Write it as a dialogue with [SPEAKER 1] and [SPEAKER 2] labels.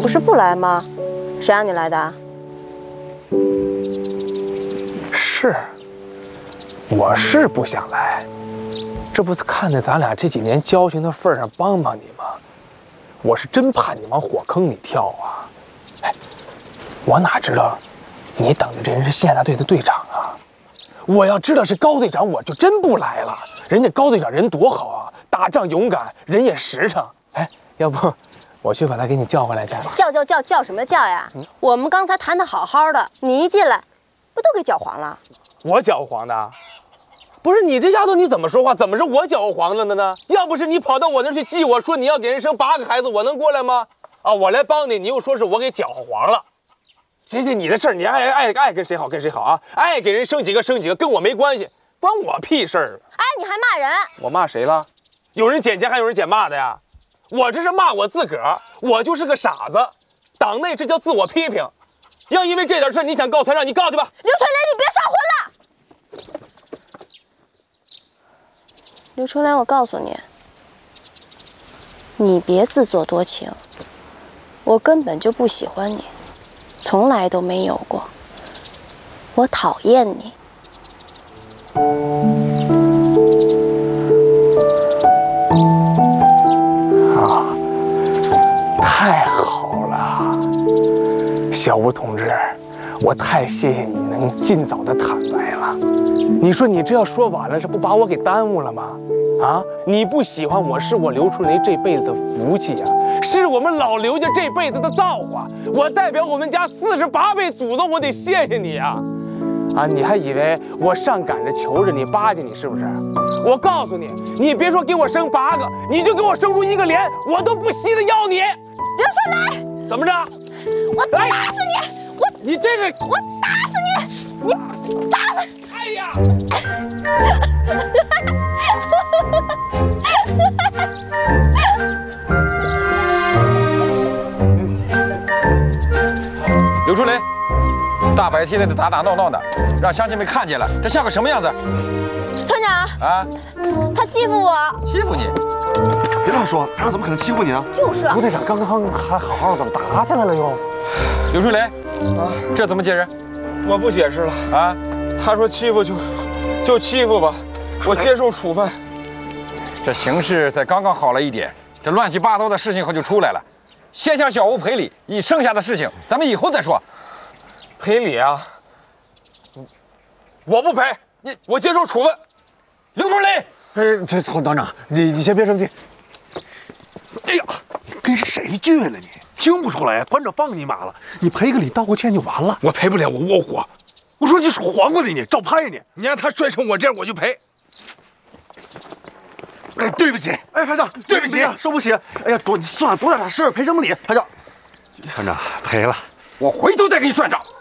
[SPEAKER 1] 不是不来吗？谁让你来的？
[SPEAKER 2] 是，我是不想来，这不是看在咱俩这几年交情的份上帮帮你吗？我是真怕你往火坑里跳啊！哎，我哪知道，你等的这人是县大队的队长啊！我要知道是高队长，我就真不来了。人家高队长人多好啊，打仗勇敢，人也实诚。哎，要不我去把他给你叫回来去？
[SPEAKER 1] 叫什么叫呀？我们刚才谈得好好的，你一进来，不都给搅黄了？
[SPEAKER 2] 我搅和黄的？不是你这丫头，你怎么说话？怎么是我搅和黄了的呢？要不是你跑到我那儿去记我说你要给人生8个孩子，我能过来吗？啊，我来帮你，你又说是我给搅和黄了。行，你的事儿，你爱跟谁好跟谁好啊，爱给人生几个生几个，跟我没关系，关我屁事儿。
[SPEAKER 1] 哎，你还骂人？
[SPEAKER 2] 我骂谁了？有人捡钱还有人捡骂的呀？我这是骂我自个儿，我就是个傻子。党内这叫自我批评。要因为这点事你想告团长，你告去吧。
[SPEAKER 1] 刘春雷，你别上婚了。刘春雷，我告诉你，你别自作多情，我根本就不喜欢你，从来都没有过。我讨厌你。
[SPEAKER 2] 啊，太好了，小吴同志，我太谢谢你能尽早的坦白了。你说你这要说晚了，这不把我给耽误了吗？啊，你不喜欢我是我刘春雷这辈子的福气啊，是我们老刘家这辈子的造化。我代表我们家48辈祖宗，我得谢谢你啊！啊，你还以为我上赶着求着你巴结你是不是？我告诉你，你别说给我生8个，你就给我生出1个连，我都不稀得要你。
[SPEAKER 1] 刘春雷，
[SPEAKER 2] 怎么着？
[SPEAKER 1] 我打死你！
[SPEAKER 2] 你真是
[SPEAKER 1] 我打死你！你打死！
[SPEAKER 2] 哎呀！
[SPEAKER 3] 刘春雷，大白天的打打闹闹的，让乡亲们看见了，这像个什么样子？
[SPEAKER 1] 团长
[SPEAKER 3] 啊，
[SPEAKER 1] 他欺负我，
[SPEAKER 3] 欺负你？
[SPEAKER 4] 别乱说，团长怎么可能欺负你啊？
[SPEAKER 1] 就是啊。
[SPEAKER 5] 吴队长刚刚还好好的，怎么打起来了又？
[SPEAKER 3] 刘春雷，啊，这怎么解释？
[SPEAKER 2] 我不解释了
[SPEAKER 3] 啊！
[SPEAKER 2] 他说欺负就欺负吧，我接受处分。
[SPEAKER 3] 这形势才刚刚好了一点，这乱七八糟的事情可就出来了。先向小吴赔礼，剩下的事情咱们以后再说。
[SPEAKER 2] 赔礼啊！我不赔，我接受处分。
[SPEAKER 3] 刘春雷，
[SPEAKER 5] 这团长，你先别生气。
[SPEAKER 4] 哎呀，你跟谁倔呢你？听不出来，团长放你马了，你赔个礼道个歉就完了。
[SPEAKER 2] 我赔不了，我窝火。
[SPEAKER 4] 我说你是黄瓜的你，照拍你。
[SPEAKER 2] 你让他摔成我这样，我就赔。
[SPEAKER 4] 哎，对不起，哎，排长，对不起，受不起。哎呀，算了，多大点事，赔什么礼？排长，团长赔了，
[SPEAKER 3] 我回头再给你算账。